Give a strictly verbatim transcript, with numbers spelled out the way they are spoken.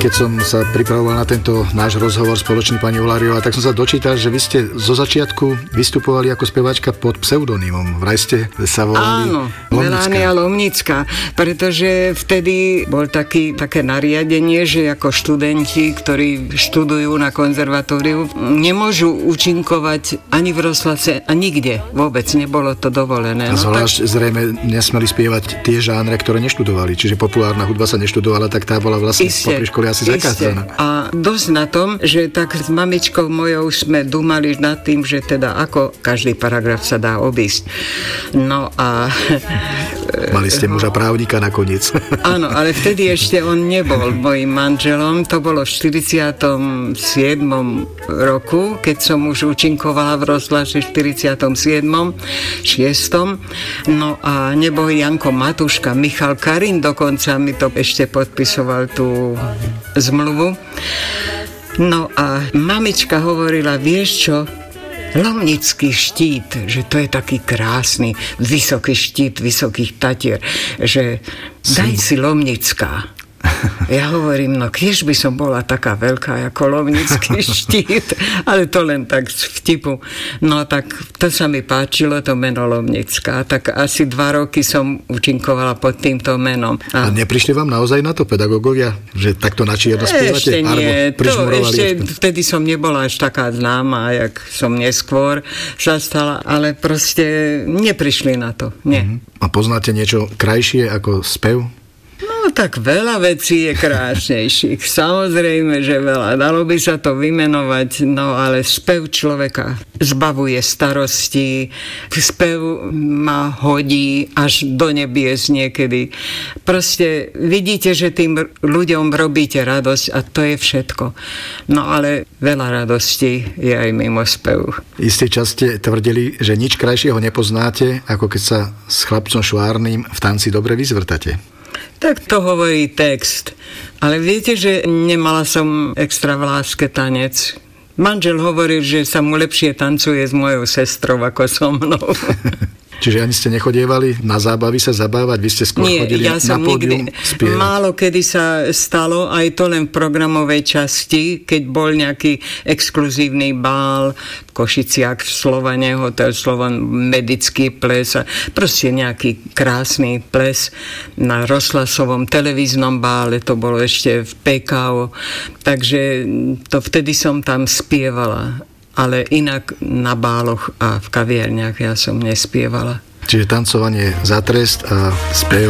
Keď som sa pripravoval na tento náš rozhovor spoločný, pani Uláriová, tak som sa dočítal, že vy ste zo začiatku vystupovali ako speváčka pod pseudonymom. Vraj ste sa volali Áno, Lomnická. Melania Lomnická, pretože vtedy bol taký, také nariadenie, že ako študenti, ktorí študujú na konzervatóriu, nemôžu účinkovať ani v rozhlase a nikde. Vôbec nebolo to dovolené. A no, zvlášť tak... zrejme nesmeli spievať tie žánre, ktoré neštudovali. Čiže populárna hudba sa neštudovala, tak tá bola vlastne popri škole asi zakázaná. A dosť na tom, že tak s mamičkou mojou sme dumali nad tým, že teda ako každý paragraf sa dá obísť. No a... Mali ste muža právnika nakoniec. Áno, ale vtedy ešte on nebol mojím manželom. To bolo v štyridsiatom siedmom roku, keď som už účinkovala v rozhlase v štyridsiatom siedmom šiestom No a nebol Janko Matuška, Michal Karin dokonca mi to ešte podpisoval tú zmluvu. No a mamička hovorila, vieš čo, Lomnický štít, že to je taký krásny, vysoký štít vysokých Tatier, že daj si Lomnická. Ja hovorím, no kiež by som bola taká veľká ako Lomnický štít, ale to len tak z vtipu. No tak to sa mi páčilo, to meno Lomnická. Tak asi dva roky som účinkovala pod týmto menom. A, a neprišli vám naozaj na to pedagógovia, že takto na čierno spievate? Ešte nie, to ešte ešte... vtedy som nebola až taká známa, jak som neskôr sa stala, ale proste neprišli na to. Nie. Uh-huh. A poznáte niečo krajšie ako spev? No tak veľa vecí je krásnejších. Samozrejme, že veľa. Dalo by sa to vymenovať, no ale spev človeka zbavuje starosti, spev ma hodí až do nebies niekedy. Proste vidíte, že tým ľuďom robíte radosť a to je všetko. No ale veľa radostí je aj mimo spevu. Istý čas ste tvrdili, že nič krajšieho nepoznáte, ako keď sa s chlapcom Švárnym v tanci dobre vyzvrtate. Tak to hovorí text. Ale viete, že nemala som extra v láske tanec. Manžel hovoril, že sa mu lepšie tancuje s mojou sestrou ako so mnou. Čiže ani ste nechodievali na zábavy sa zabávať? Vy ste skôr Nie, chodili ja na pódium spievať? Málo kedy sa stalo, aj to len v programovej časti, keď bol nejaký exkluzívny bál v Košiciach, v Slovane, hotel Slovan, medický ples a proste nejaký krásny ples na rozhlasovom televíznom bále, to bolo ešte v pé ká ó. Takže to vtedy som tam spievala. Ale inak na báloch a v kaviarniach ja som nespievala. Čiže tancovanie za trest a spev